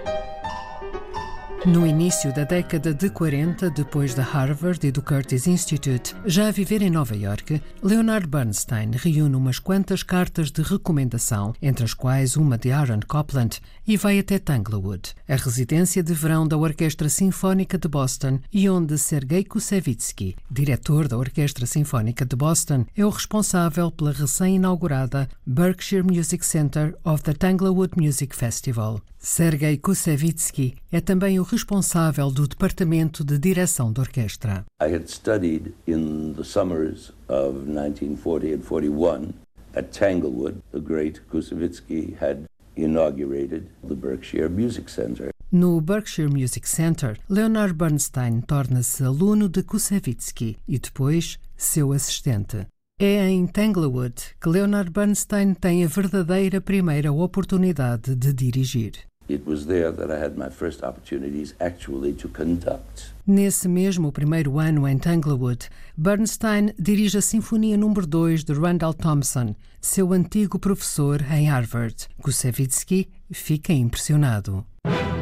No início da década de 40, depois da Harvard e do Curtis Institute, já a viver em Nova York, Leonard Bernstein reúne umas quantas cartas de recomendação, entre as quais uma de Aaron Copland, e vai até Tanglewood, a residência de verão da Orquestra Sinfónica de Boston, e onde Sergei Koussevitzky, diretor da Orquestra Sinfónica de Boston, é o responsável pela recém-inaugurada Berkshire Music Center of the Tanglewood Music Festival. Sergei Koussevitzky é também o responsável do departamento de direção da orquestra. I had studied in the summers of 1940 and 41 at Tanglewood. The great Koussevitzky had inaugurated the Berkshire Music Center. No Berkshire Music Center, Leonard Bernstein torna-se aluno de Koussevitzky e depois seu assistente. É em Tanglewood que Leonard Bernstein tem a verdadeira primeira oportunidade de dirigir. It was there that I had my first opportunities actually to conduct. Nesse mesmo primeiro ano em Tanglewood, Bernstein dirige a Sinfonia número 2 de Randall Thompson, seu antigo professor em Harvard. Koussevitzky fica impressionado.